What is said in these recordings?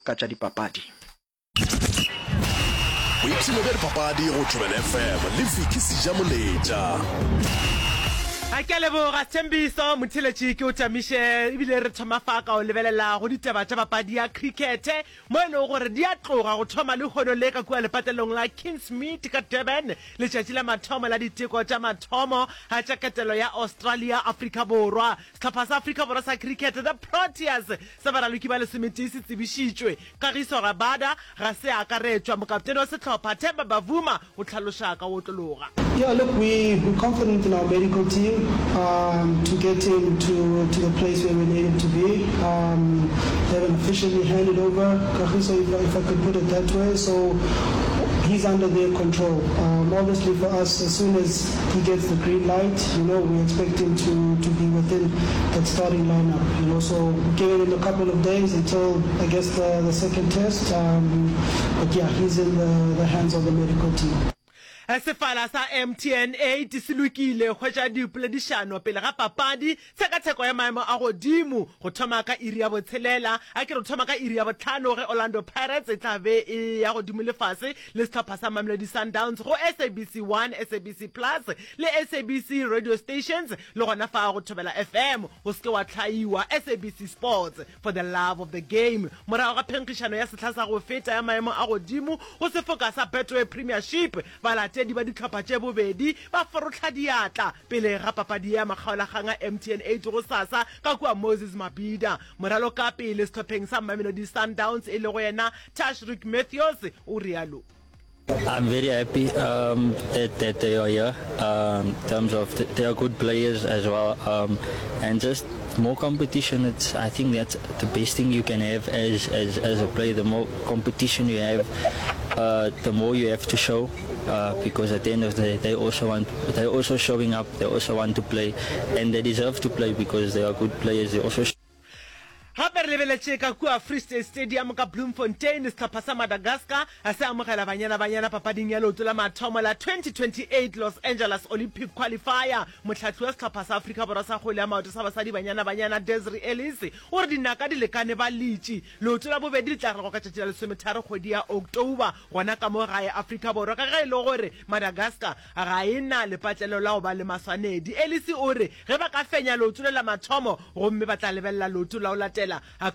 ka tša dipapadi. Boipshino bja dipapadi go Thobela FM le Viki Sejamoletša. A ke leboga Thembiso Motheletši ke o tamiše ebile re thoma faka o lebelela go ditaba tša papadi ya cricket mo e lego gore di a tloga go thoma le kgono le ka kua lepatelong la Kingsmead ka Durban letšatši la mathomo la diteko tša mathomo a tša ketelo ya Australia Afrika Borwa. Sehlopha sa Afrika Borwa sa cricket the Proteas sa baraloki ba lesometee se tsebišitšwe Kagiso Rabada ga se akaretšwa mokaptene wa sehlopha Themba Bavuma o tlhaloša ka o tlologa. Yeah, look, we're confident in our medical team to get him to the place where we need him to be. They haven't officially handed over Kagiso, if I could put it that way. So he's under their control. Obviously for us, as soon as he gets the green light, we expect him to be within that starting lineup. So giving him a couple of days until, I guess, the second test. But yeah, he's in the hands of the medical team. Sefala sa MTN8 se lokile go tša dipoledišano pele ga papadi tshekatsheko ya maemo a godimo go thoma ka iri ya botshelela a ke re thoma ka iri ya botlhano ge Orlando Pirates e tla be e ya godimo le fase le sehlopha sa Mamelodi Sundowns go SABC1 SABC Plus le SABC radio stations le gona fa go Thobela FM go se wa tlhaiwa SABC Sports for the love of the game morago ga phenkišano ya sehla sa go feta ya maemo a godimo go se foka sa Betway Premiership di ba ditlhopha tše bobedi ba forotlha diatla pele ga papadi ya makgaolakgang a MTN8 go sasa ka kua Moses Mabhida moralo ka pele sehlopheng sa Mamelodi Sundowns e le go yena Tashreeq Matthews o rialo. I'm very happy that they are here. In terms of they are good players as well, and just more competition. I think that's the best thing you can have as a player. The more competition you have, the more you have to show. Because at the end of the day, they're also showing up. They also want to play, and they deserve to play because they are good players. They also. Gape re lebeletše ka kua Free State Stadium ka Bloemfontein sehlopha sa Madagascar a se amogela banyana papading ya leoto la mathomo la 2028 Los Angeles Olympic Qualifier. Motlhatli wa sehlopha sa Afrika Borwa sa kgwele ya maoto sa basadi banyana Desiree Ellis o re dinaka di lekane ba litši leoto la bobedi le tla re go ka tšatši la 13 kgwedi ya October gona ka mo gae Afrika Borwa ka ge e le gore Madagascar ga e na lepatlelo la go ba le maswanedi. Ellis o re ge ba ka fenya leoto la mathomo gomme ba tla lebelela leoto la o latela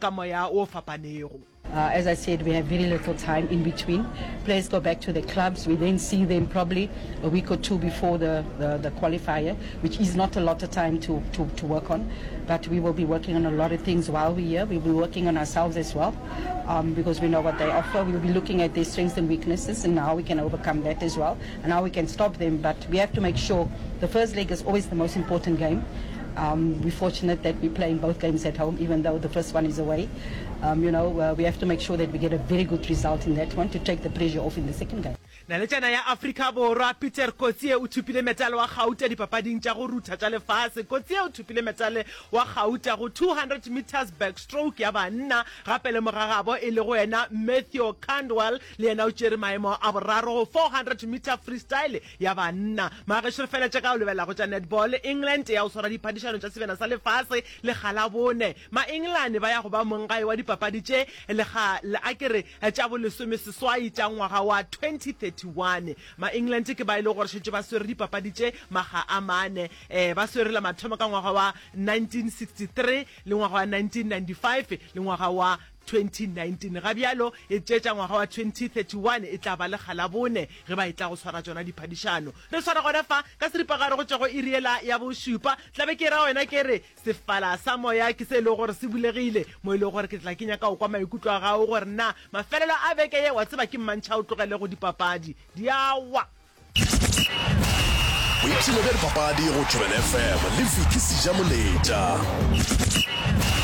as I said, we have very little time in between. Players go back to their clubs. We then see them probably a week or two before the qualifier, which is not a lot of time to work on. But we will be working on a lot of things while we're here. We will be working on ourselves as well, because we know what they offer. We will be looking at their strengths and weaknesses and how we can overcome that as well, and how we can stop them. But we have to make sure the first leg is always the most important game. We're fortunate that we're playing both games at home, even though the first one is away. We have to make sure that we get a very good result in that one to take the pressure off in the second game. Naletšana ya Afrika Borwa Peter Kotsie o thupile metale wa Gauta dipapading tša go rutha tša lefase. Kotsie o thupile metale wa Gauta go 200 meters backstroke ya banna gape le mogagabo e le go yena Matthew Candwell le yena o tšere maemo a boraro 400 meter freestyle ya banna. Magešo fela tša ka o lebela go tša netball England ya o swara diphadišano tša sebena sa lefase le galabone ma England ba ya go ba mongae wa dipapadi tše le akere tša bo lesome seswai tša ngwaga wa 2031 ma England ke ba ile gore šetše ba swere dipapadi tše maga a mane ba swerela mathomo ka ngwaga wa 1963 le ngwaga wa 1995 le ngwaga wa 2019 ga bjalo e tšetša ngwaga wa 2031 e tla ba le galabone ge ba e tla go swara tšona diphadišano re swara gona fa ka seripagare go tšego iriela ya bošupa tlabe ke ra wena ke re sefala sa moya ke se le gore se bulegile mo ile gore ke tla kenya ka go kwa maikutlo a gago gore na mafelelo a beke ye wa tseba ke mmantšha o tlogele go dipapadi diawa Boipshino bja dipapadi go Thobela FM le Viki Sejamoletša.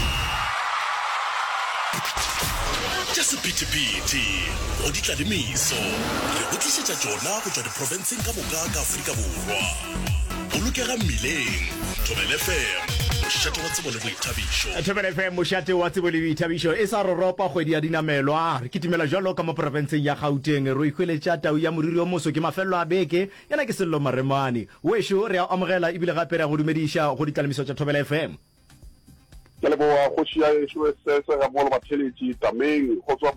Tša sephethephethe go di tlalemiso re go tlišetša tšona go tšwa diprofenseng ka moka ka Afrika Borwa. Bolokega mmileng Thobela FM mošate wa tsebo le boithabišo. Thobela FM mošate wa tsebo le boithabišo e sa roropa kgwedi ya dinamelwa re kitimela jalo ka mo profenseng ya Gauteng re ikweletša tau ya moriri o moso ke mafelelo a beke yana ke Sello Maremane wešo re a amogela ebile gape re a go dumediša go ditlalemiso tša Thobela FM. Ke leboa go tšea ešo se ga bolo batheletši tameng go tswa